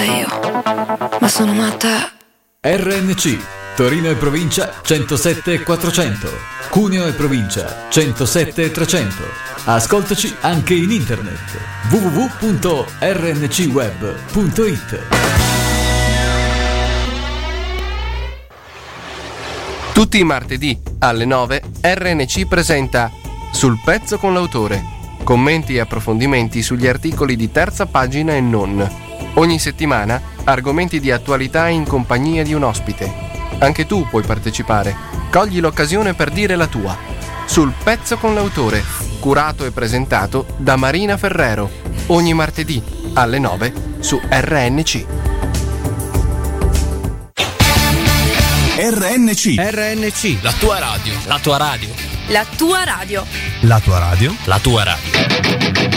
io, ma sono matta. RNC, Torino e provincia 107 e 400, Cuneo e provincia 107 e 300. Ascoltaci anche in internet www.rncweb.it. Tutti i martedì alle 9 RNC presenta Sul pezzo con l'autore. Commenti e approfondimenti sugli articoli di terza pagina e non. Ogni settimana argomenti di attualità in compagnia di un ospite. Anche tu puoi partecipare. Cogli l'occasione per dire la tua. Sul pezzo con l'autore, curato e presentato da Marina Ferrero. Ogni martedì alle 9 su RNC. RNC. RNC. La tua radio. La tua radio. La tua radio. La tua radio. La tua radio.